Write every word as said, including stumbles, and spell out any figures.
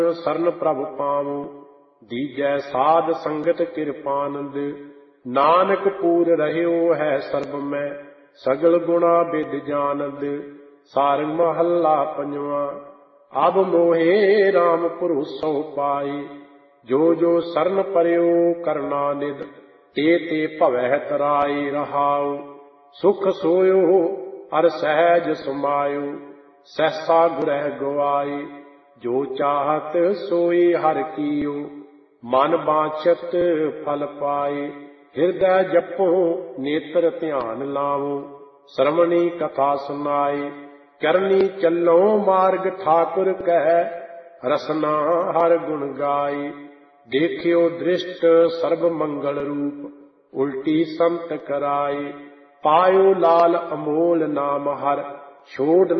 ਸਰਨ ਪ੍ਰਭ ਪਾਵੋ, ਦੀਜੈ ਸਾਧ ਸੰਗਤ ਕਿਰਪਾਨੰਦ। ਨਾਨਕ ਪੂਰ ਰਹਿਓ ਹੈ ਸਰਬ ਮੈਂ, ਸਗਲ ਗੁਣਾ ਬਿਦ ਜਾਨਦ। ਸਾਰੰਗ ਮਹੱਲਾ ਪੰਜਵਾਂ। ਅਬ ਮੋਹੇ ਰਾਮ ਭਰੋਸੋ ਪਾਈ, ਜੋ ਜੋ ਸਰਨ ਪਰਿਓ ਕਰਨਾ ਨਿਦ। ਤੇ ਤੇ ਭਵਹਿ ਤਰਾਈ ਰਹਾਉ, ਸੁਖ ਸੋਇਓ ਅਰ ਸਹਿਜ ਸਮਾਇਓ। ਸਹਿਸਾ ਗੁਰਹਿ ਗਵਾਈ, ਜੋ ਚਾਹਤ ਸੋਈ ਹਰਿ ਕੀਓ। ਮਨ ਬਾਛਤ ਫਲ ਪਾਏ, ਹਿਰਦੈ ਜਪੋ ਨੇਤਰ ਧਿਆਨ ਲਾਵੋ। ਸ਼ਰਮਣੀ ਕਥਾ ਸੁਨਾਈ, ਕਰਨੀ ਚੱਲੋ ਮਾਰਗ ਠਾਕੁਰ ਕੈ। ਰਸਨਾ ਹਰ ਗੁਣ ਗਾਈ, ਦੇਖਿਓ ਦ੍ਰਿਸ਼ਟ ਸਰਬ ਮੰਗਲ ਰੂਪ। ਉਲਟੀ ਸੰਤ ਕਰਾਈ, ਪਾਇਓ ਲਾਲ ਅਮੋਲ ਨਾਮ ਹਰ। ਛੋੜ